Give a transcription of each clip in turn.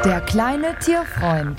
Der kleine Tierfreund.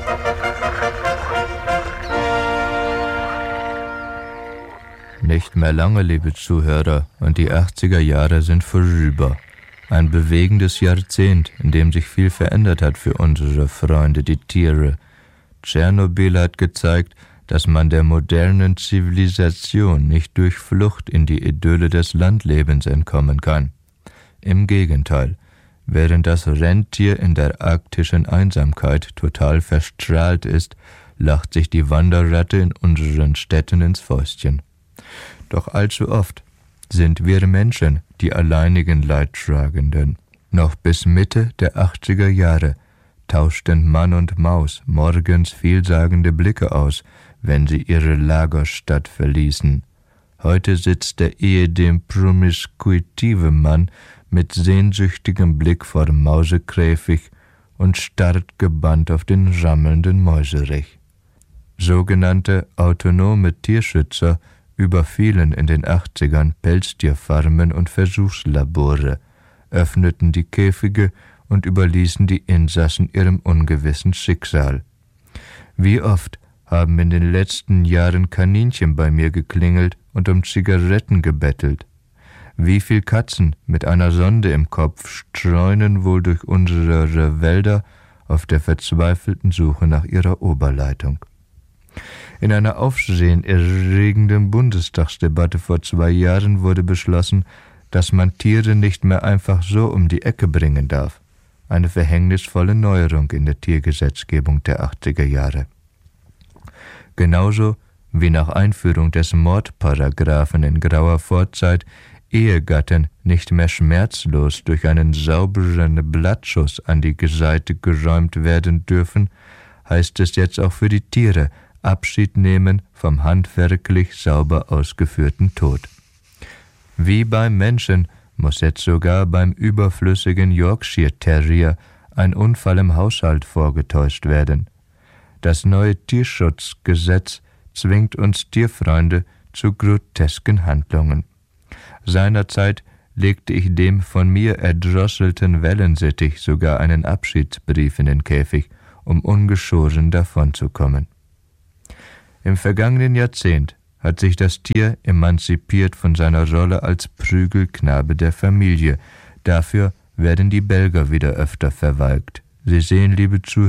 Nicht mehr lange, liebe Zuhörer, und die 80er Jahre sind vorüber. Ein bewegendes Jahrzehnt, in dem sich viel verändert hat für unsere Freunde, die Tiere. Tschernobyl hat gezeigt, dass man der modernen Zivilisation nicht durch Flucht in die Idylle des Landlebens entkommen kann. Im Gegenteil, während das Rentier in der arktischen Einsamkeit total verstrahlt ist, lacht sich die Wanderratte in unseren Städten ins Fäustchen. Doch allzu oft sind wir Menschen die alleinigen Leidtragenden. Noch bis Mitte der 80er Jahre tauschten Mann und Maus morgens vielsagende Blicke aus, wenn sie ihre Lagerstadt verließen. Heute sitzt der ehedem promiskuitive Mann mit sehnsüchtigem Blick vor dem Mausekäfig und starrt gebannt auf den rammelnden Mäuserich. Sogenannte autonome Tierschützer überfielen in den 80ern Pelztierfarmen und Versuchslabore, öffneten die Käfige und überließen die Insassen ihrem ungewissen Schicksal. Wie oft haben in den letzten Jahren Kaninchen bei mir geklingelt und um Zigaretten gebettelt? Wie viel Katzen mit einer Sonde im Kopf streunen wohl durch unsere Wälder auf der verzweifelten Suche nach ihrer Oberleitung? In einer aufsehenerregenden Bundestagsdebatte vor 2 Jahren wurde beschlossen, dass man Tiere nicht mehr einfach so um die Ecke bringen darf. Eine verhängnisvolle Neuerung in der Tiergesetzgebung der 80er Jahre. Genauso wie nach Einführung des Mordparagraphen in grauer Vorzeit Ehegatten nicht mehr schmerzlos durch einen sauberen Blattschuss an die Seite geräumt werden dürfen, heißt es jetzt auch für die Tiere Abschied nehmen vom handwerklich sauber ausgeführten Tod. Wie beim Menschen muss jetzt sogar beim überflüssigen Yorkshire Terrier ein Unfall im Haushalt vorgetäuscht werden. Das neue Tierschutzgesetz zwingt uns Tierfreunde zu grotesken Handlungen. Seinerzeit legte ich dem von mir erdrosselten Wellensittich sogar einen Abschiedsbrief in den Käfig, um ungeschoren davonzukommen. Im vergangenen Jahrzehnt hat sich das Tier emanzipiert von seiner Rolle als Prügelknabe der Familie. Dafür werden die Belger wieder öfter verwalkt. Sie sehen, liebe Zuhörer,